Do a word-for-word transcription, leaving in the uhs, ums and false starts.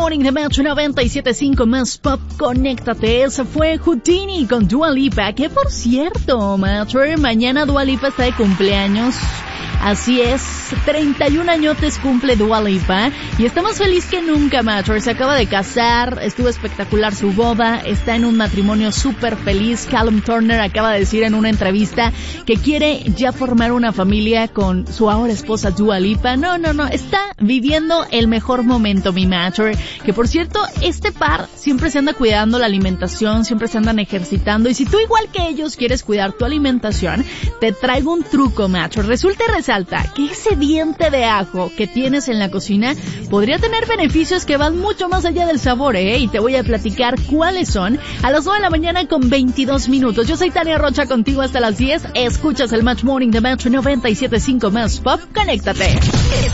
Morning de Metro noventa y siete punto cinco más Pop, conéctate. Ese fue Houdini con Dua Lipa, que por cierto, Metro, mañana Dua Lipa está de cumpleaños. Así es, treinta y un añotes cumple Dua Lipa y está más feliz que nunca, Metro. Se acaba de casar, estuvo espectacular su boda, está en un matrimonio súper feliz. Callum Turner acaba de decir en una entrevista que quiere ya formar una familia con su ahora esposa Dua Lipa. No, no, no, está viviendo el mejor momento, mi Metro. Que por cierto, este par siempre se anda cuidando la alimentación, siempre se andan ejercitando. Y si tú igual que ellos quieres cuidar tu alimentación, te traigo un truco, Metro. Resulta y resalta que ese diente de ajo que tienes en la cocina podría tener beneficios que van mucho más allá del sabor, ¿eh? Y te voy a platicar cuáles son a las nueve de la mañana con veintidós minutos. Yo soy Tania Rocha, contigo hasta las diez. Escuchas el Match Morning de Metro noventa y siete punto cinco más Pop. Conéctate.